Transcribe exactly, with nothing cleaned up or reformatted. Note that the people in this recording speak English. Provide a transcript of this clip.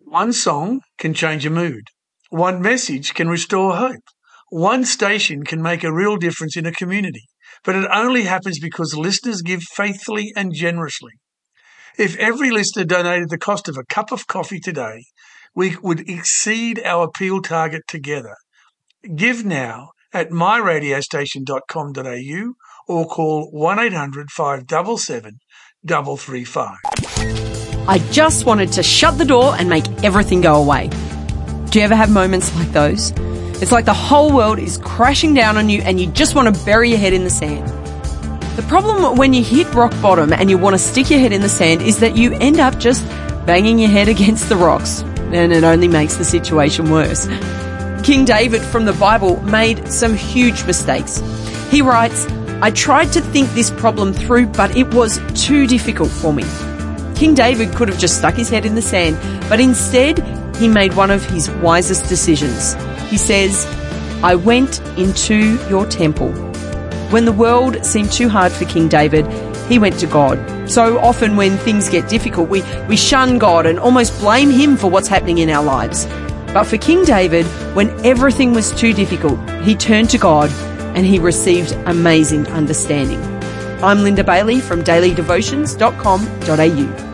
One song can change a mood. One message can restore hope. One station can make a real difference in a community, but it only happens because listeners give faithfully and generously. If every listener donated the cost of a cup of coffee today, we would exceed our appeal target together. Give now at my radio station dot com dot a u or call one eight hundred five seven seven three three five. I just wanted to shut the door and make everything go away. Do you ever have moments like those? It's like the whole world is crashing down on you and you just want to bury your head in the sand. The problem when you hit rock bottom and you want to stick your head in the sand is that you end up just banging your head against the rocks, and it only makes the situation worse. King David from the Bible made some huge mistakes. He writes, "I tried to think this problem through, but it was too difficult for me." King David could have just stuck his head in the sand, but instead he made one of his wisest decisions. He says, "I went into your temple." When the world seemed too hard for King David, he went to God. So often when things get difficult, we, we shun God and almost blame him for what's happening in our lives. But for King David, when everything was too difficult, he turned to God and he received amazing understanding. I'm Linda Bailey from daily devotions dot com dot a u.